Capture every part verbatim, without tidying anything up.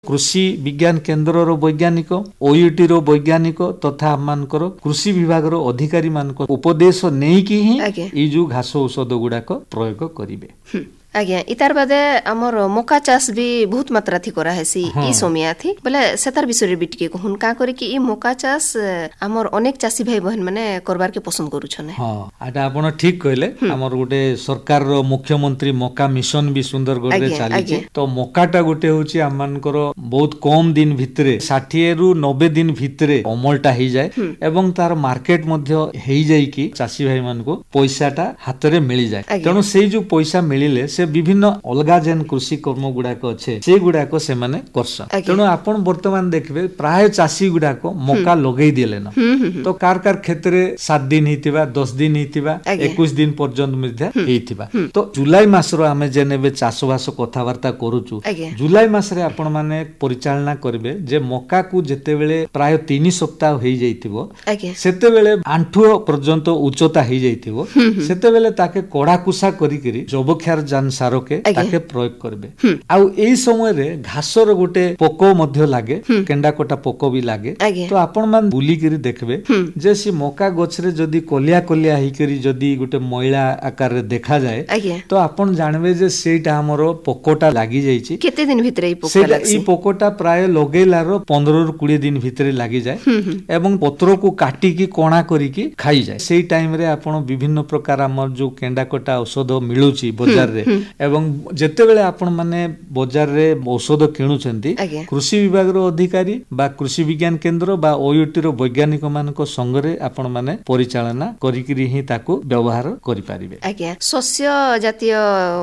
कृषि विज्ञान केन्द्र रो वैज्ञानिक ओयूटी रो वैज्ञानिक तथा आमମାନଙ୍କର कृषि विभाग रो अधिकारी मान उपदेश नहीं कि ही ये जो घास औषध गुड़ाक प्रयोग करिवे। आज्ञा इतार बादे हमर मका चाष भी बहुत मात्रा थी करा है सी ई सोमिया थी बोले सेतार विषय भी टिके कहून का करे कि ई मका चाष हमर अनेक चासी भाई बहन माने करबार के पसंद करू छने। हां आटा आपण ठीक कहले हमर गोटे सरकार रो मुख्यमंत्री मका मिशन भी सुंदरगढ़ रे चाली छै तो मकाटा गोटे होची आमମାନଙ୍କର बहुत कम दिन भितरे साठ रु नब्बे दिन भितरे अमलटा ही जाए एवं तार मार्केट मध्य हेई जाई कि चासी भाई मान को पैसाटा हाथ रे मिली जाए तेणु सेई जो पैसा मिलिले से विभिन्न अलगा जेन कृषि कर्म गुड़ाक अच्छे से गुड़ाक से माने करसन तेणु आपण वर्तमान देखबे प्राय चासी गुड़ाक मका लगेई देले न तो कार कार क्षेत्र सात दिन हितिबा दस दिन हितिबा इक्कीस दिन पर्यंत मध्य हेतिबा तो जुलाई मास रो आमे जेन एबे चाषबास कथा वार्ता करूचु जुलाई मास रे आपण माने परिचालना करबे जे मका को जेते बेले प्राय तीन सप्ताह हेई जाइतिबो सेते बेले आंठु पर्यंत उच्चता हेई जाइतिबो सेते बेले ताके कोडा कुसा करी करी जबक्षार जान सारो के ताके प्रयोग करबे आउ एई समय रे घासर गोटे पोको मध्य लागे केंडा कोटा पोको भी लागे तो आपण मान बुली करी देखबे जे सी मका गछ रे जदी कोलिया कोलिया ही करी जदी गोटे मैला आकार रे देखा जाए तो आपण जानबे जे सेटा हमरो पोकोटा लागि जाई छि केते दिन भितरे ई पोको लागसी ई पोकोटा प्राय लगेलारो पंद्रह रु बीस दिन भितरे लागि जाए एवं पत्र को काटी की कोणा करी की खाई जाए सेई टाइम रे आपण विभिन्न प्रकार हमर जो केंडा कोटा औषध मिलुची बाजार रे एवं जेते बेले आपण माने बाजार रे औषध किणुचंती कृषि विभाग रो अधिकारी बा कृषि विज्ञान केंद्र बा ओयूटी रो वैज्ञानिक मानको संगरे आपण माने परिचालना करी करी ही ताको व्यवहार करि पारिबे। आज्ञा शस्य जातीय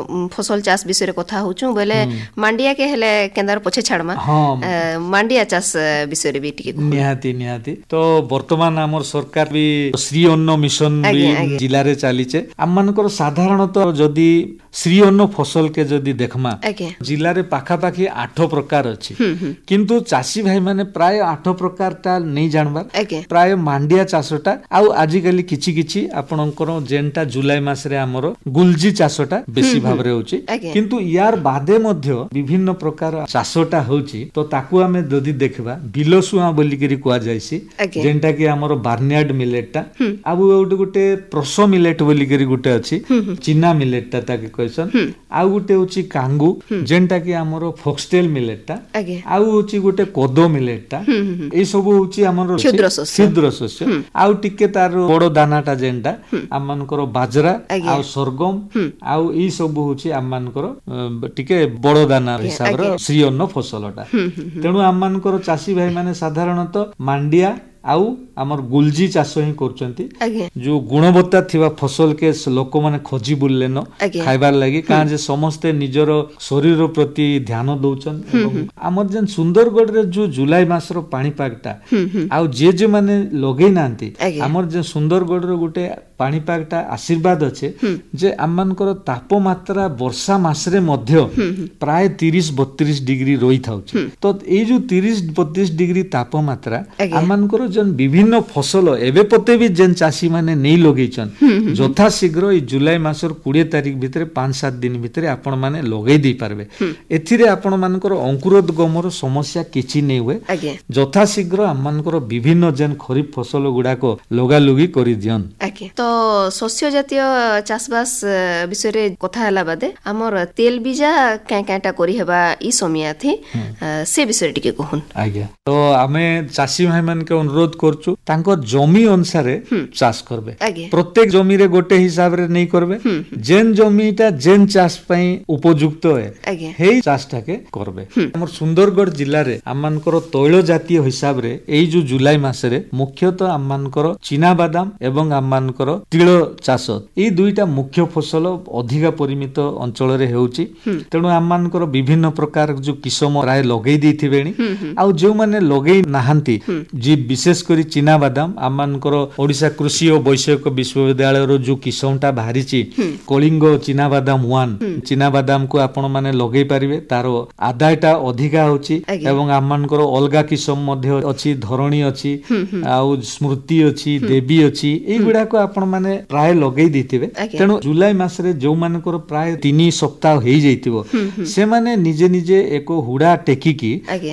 फसल चाष विषय कथा होचु बोले मांडिया के हेले केंदार पछे छाड़मा मांडिया चाष विषय भी टिके निहाती निहाती तो वर्तमान हमर सरकार भी श्री अन्न मिशन भी जिल्ला रे चालीचे हम मानकर साधारणतः जदी श्री अन्न फसल के जदी देखमा जिल्ला रे पाखा पाखी आठ प्रकार अछि किंतु चासी भाई माने प्राय आठ प्रकार ता नहीं जानबार प्राय मांडिया चाषटा आउ आजि काली किछि किछि आपनकर जेनटा जुलाई मास रे हमर गुलजी चाषटा बेसी भाव रे होछि किंतु यार बादे मध्य विभिन्न प्रकार चाषटा होछि तो ताकू हमें जदी देखबा बिलोसुआ बोली करी कुआ जायसी जेनटा कि हमर बार्नियार्ड मिलेटटा आउ ओटे गोटे प्रोसो मिलेट बोली करी गोटे अछि चिना मिलेटटा ताके कहसन आउ गोटे होची कांगू जेनटा कि हमरो फॉक्सटेल मिलेटटा आउ होची गोटे कोदो मिलेटटा ए सब होची हमरो क्षुद्र शस्य क्षुद्र शस्य आउ टिके तार बड़ दानाटा जेनटा हमनकर बाजरा आउ सरगम आउ ई सब होची हमनकर टिके बड़ दाना हिसाब रो श्री अन्न फसलटा तेनु हमनकर चासी भाई माने साधारणतः मांडिया आउ हमर गुलजी चाष ही करचंती जो गुणवत्ता थिबा फसल के लोक माने खोजी बुलले न खाइबार लागि का जे समस्ते निजर शरीर प्रति ध्यान दउचन एवं हमर जन सुंदरगढ़ रे जो जुलाई मास रो पानी पागटा आउ जे जे माने लगै नांती हमर जे सुंदरगढ़ रो गुटे पानी पागटा आशीर्वाद अछि जे हमनकर तापमात्रा वर्षा मास रे मध्य प्राय तीस बत्तीस डिग्री रही थाउची तो ए जो तीस बत्तीस डिग्री तापमात्रा हमनकर जन विभिन्न फसल एबे पते भी जेन चासी माने नहीं लगेचन यथा शीघ्र ई जुलाई मासर बीस तारिख भितरे पाँच सात दिन भितरे आपण माने लगै दै पारबे एथिरे आपण मानकर अंकुरोद्गमर समस्या किछि नै हुए यथा शीघ्र हमनकर विभिन्न जेन खरीफ फसल गुडाको लगा लगी करि दियन। तो शस्य जातीय चाषबास विषय रे कथा हला बादे हमर तेल बीजा काय कायटा करि हेबा ई समिया थी से विषय टिके कहून। आज्ञा तो हमें चासी भाई मान के अनुरोध करछु तांको जमी अनुसार चाष करबे प्रत्येक जमी रे गोटे हिसाब रे नहीं करबे जेन जमीटा जेन चाष पई उपयुक्त है हेई चाषटा के करबे। हमर सुंदरगढ़ जिल्ला रे हमनकर तैल जातीय हिसाब रे एई जो जुलाई मास रे मुख्यतः हमनकर चिना बादाम एवं हमनकर तिल चाष ए दुईटा मुख्य फसल अधिका परिमित अंचल रे हेउची तेणु हमनकर विभिन्न प्रकार जो किसम राय लगै दैथिबेनी आउ जो माने लगै नाहंती जी विशेष करी चिना बादाम हमनकर ओडिशा कृषि और वैषयिक विश्वविद्यालय रो जो किसमटा बाहरीची कलिंग चिना बादाम वन चिना बादाम को आपण माने लगै परिबे तारो आदायटा अधिका होची एवं हमनकर अलगा किसम मध्ये अछि धरणी अछि आउ स्मृति अछि देवी अछि ए गुडा को आपण माने प्राय लगै दिथिबे तेणु जुलाई मास रे जो मानकर प्राय तीन सप्ताह हेई जैतिबो से माने निजे निजे एको हुडा टेकी की